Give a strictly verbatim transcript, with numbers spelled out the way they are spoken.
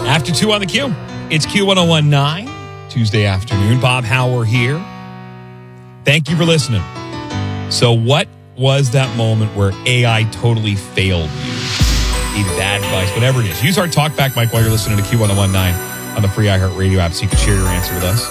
After two on the Q. It's Q ten nineteen, Tuesday afternoon. Bob Hauer here. Thank you for listening. So what was that moment where A I totally failed you? Either bad advice, whatever it is. Use our talkback mic while you're listening to Q ten nineteen on the free iHeartRadio app so you can share your answer with us.